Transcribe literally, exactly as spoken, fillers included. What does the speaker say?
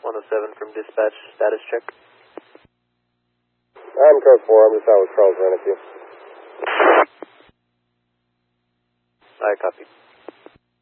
one oh seven from dispatch, status check. I'm code four, I'm just out with Charles Rennick. I copy.